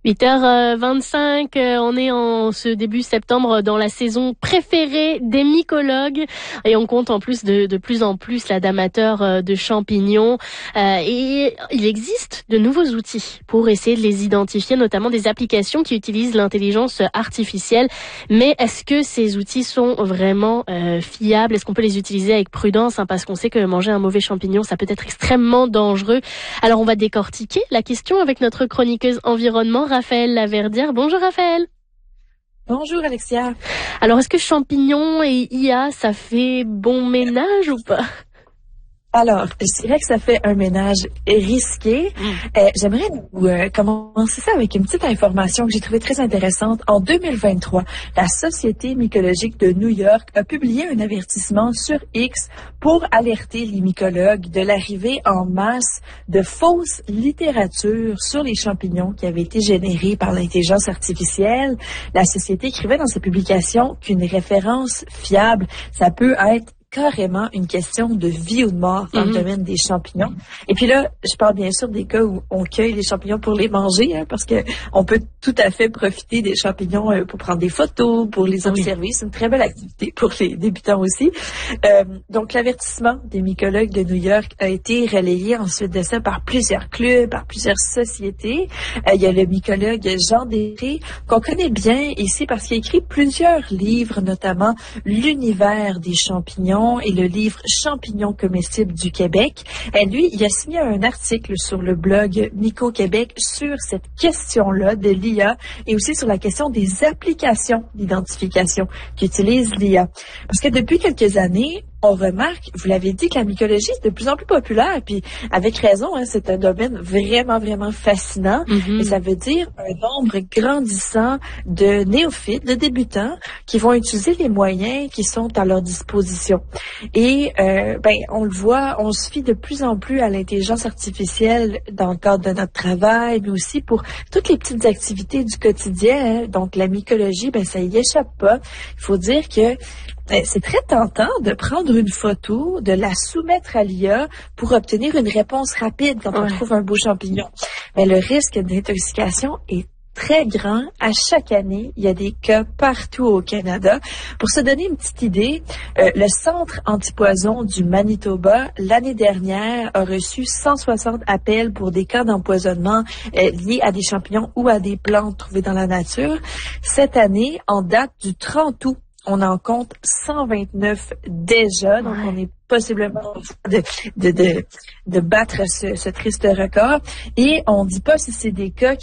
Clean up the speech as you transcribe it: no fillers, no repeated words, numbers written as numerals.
8h25, on est en ce début septembre dans la saison préférée des mycologues et on compte en plus de plus en plus là d'amateurs de champignons et il existe de nouveaux outils pour essayer de les identifier, notamment des applications qui utilisent l'intelligence artificielle. Mais est-ce que ces outils sont vraiment fiables? Est-ce qu'on peut les utiliser avec prudence, parce qu'on sait que manger un mauvais champignon, ça peut être extrêmement dangereux. Alors on va décortiquer la question avec notre chroniqueuse environnement, Raphaël Laverdière. Bonjour Raphaël. Bonjour Alexia. Alors est-ce que champignons et IA, ça fait bon ménage ou pas? Alors, je dirais que ça fait un ménage risqué. J'aimerais commencer ça avec une petite information que j'ai trouvée très intéressante. En 2023, la Société mycologique de New York a publié un avertissement sur X pour alerter les mycologues de l'arrivée en masse de fausses littératures sur les champignons qui avaient été générées par l'intelligence artificielle. La Société écrivait dans sa publication qu'une référence fiable, ça peut être carrément une question de vie ou de mort dans le domaine des champignons. Et puis là, je parle bien sûr des cas où on cueille les champignons pour les manger, parce que on peut tout à fait profiter des champignons pour prendre des photos, pour les observer. C'est une très belle activité pour les débutants aussi. Donc, l'avertissement des mycologues de New York a été relayé ensuite de ça par plusieurs clubs, par plusieurs sociétés. Il y a le mycologue Jean Desré, qu'on connaît bien ici parce qu'il a écrit plusieurs livres, notamment L'univers des champignons et le livre Champignons comestibles du Québec. Et lui, il a signé un article sur le blog Myco Québec sur cette question-là de l'IA et aussi sur la question des applications d'identification qu'utilise l'IA. Parce que depuis quelques années, on remarque, vous l'avez dit, que la mycologie est de plus en plus populaire, puis avec raison, c'est un domaine vraiment, vraiment fascinant. Et ça veut dire un nombre grandissant de néophytes, de débutants, qui vont utiliser les moyens qui sont à leur disposition. Et on le voit, on se fie de plus en plus à l'intelligence artificielle dans le cadre de notre travail, mais aussi pour toutes les petites activités du quotidien. Donc la mycologie, ça y échappe pas. Il faut dire que c'est très tentant de prendre une photo, de la soumettre à l'IA pour obtenir une réponse rapide quand on trouve un beau champignon. Mais le risque d'intoxication est très grand. À chaque année, il y a des cas partout au Canada. Pour se donner une petite idée, le Centre antipoison du Manitoba, l'année dernière, a reçu 160 appels pour des cas d'empoisonnement liés à des champignons ou à des plantes trouvées dans la nature. Cette année, en date du 30 août, on en compte 129 déjà, donc on est possiblement de battre ce triste record. Et on ne dit pas si c'est des cas